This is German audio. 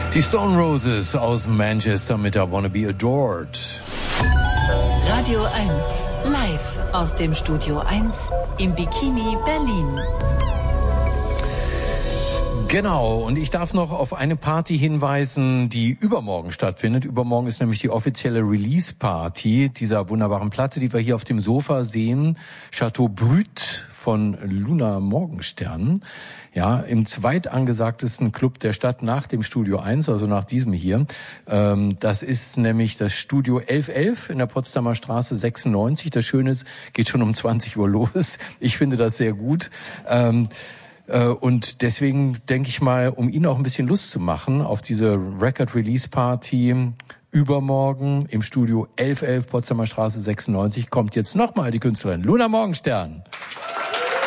Die Stone Roses aus Manchester mit I Wanna Be Adored. Radio 1, live aus dem Studio 1 im Bikini Berlin. Genau, und ich darf noch auf eine Party hinweisen, die übermorgen stattfindet. Übermorgen ist nämlich die offizielle Release-Party dieser wunderbaren Platte, die wir hier auf dem Sofa sehen. Chateau Brut von Luna Morgenstern. Ja, im zweitangesagtesten Club der Stadt nach dem Studio 1, also nach diesem hier. Das ist nämlich das Studio 1111 in der Potsdamer Straße 96. Das Schöne ist, geht schon um 20 Uhr los. Ich finde das sehr gut. Und deswegen denke ich mal, um Ihnen auch ein bisschen Lust zu machen auf diese Record-Release-Party übermorgen im Studio 1111 Potsdamer Straße 96 kommt jetzt nochmal die Künstlerin Luna Morgenstern.